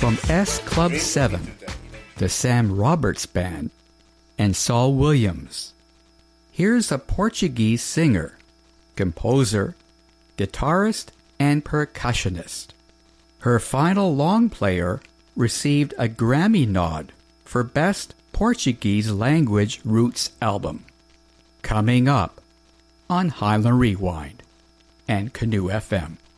From S Club 7, the Sam Roberts Band, and Saul Williams. Here's a Portuguese singer, composer, guitarist, and percussionist. Her final long player received a Grammy nod for Best Portuguese Language Roots Album. Coming up on Highland Rewind and Canoe FM.